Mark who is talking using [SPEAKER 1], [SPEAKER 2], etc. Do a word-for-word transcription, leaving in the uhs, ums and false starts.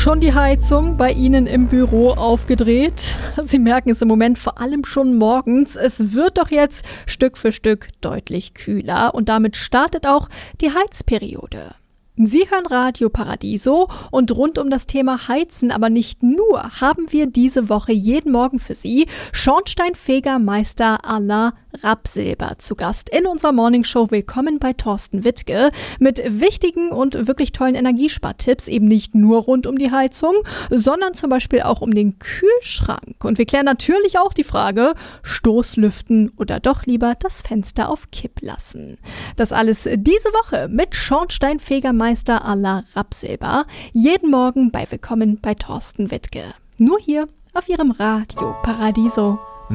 [SPEAKER 1] Schon die Heizung bei Ihnen im Büro aufgedreht? Sie merken es im Moment vor allem schon morgens. Es wird doch jetzt Stück für Stück deutlich kühler und damit startet auch die Heizperiode. Sie hören Radio Paradiso und rund um das Thema Heizen, aber nicht nur, haben wir diese Woche jeden Morgen für Sie Schornsteinfegermeister Alain Rapsilber zu Gast in unserer Morningshow. Willkommen bei Thorsten Wittke mit wichtigen und wirklich tollen Energiespartipps, eben nicht nur rund um die Heizung, sondern zum Beispiel auch um den Kühlschrank. Und wir klären natürlich auch die Frage, Stoßlüften oder doch lieber das Fenster auf Kipp lassen. Das alles diese Woche mit Schornsteinfegermeister Alain Rapsilber. Jeden Morgen bei Willkommen bei Thorsten Wittke. Nur hier auf Ihrem Radio Paradiso.